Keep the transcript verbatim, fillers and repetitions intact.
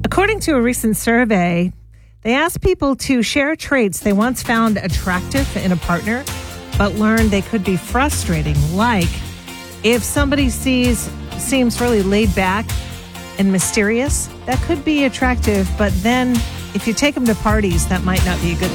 According to a recent survey, they asked people to share traits they once found attractive in a partner, but learned they could be frustrating. Like, if somebody sees seems really laid back and mysterious, that could be attractive, but then if you take them to parties, that might not be a good